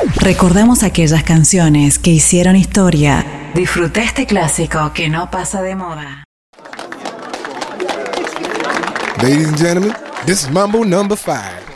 Recordamos aquellas canciones que hicieron historia. Disfruta este clásico que no pasa de moda. Ladies and gentlemen, this is Mambo number 5.